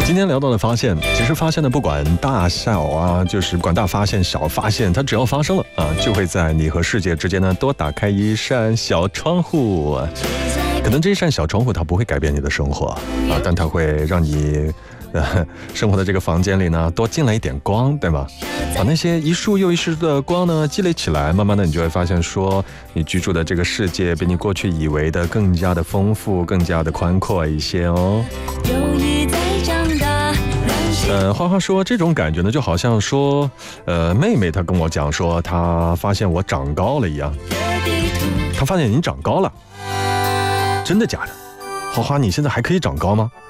今天聊到的发现，其实发现的不管大小啊，就是管大发现小发现，它只要发生了啊，就会在你和世界之间呢多打开一扇小窗户。可能这一扇小窗户它不会改变你的生活啊，但它会让你生活的这个房间里呢多进来一点光，对吗？把那些一束又一束的光呢积累起来，慢慢的你就会发现说，你居住的这个世界比你过去以为的更加的丰富，更加的宽阔一些哦。花花说这种感觉呢，就好像说，妹妹她跟我讲说，她发现我长高了一样。她发现你长高了，真的假的？花花，你现在还可以长高吗？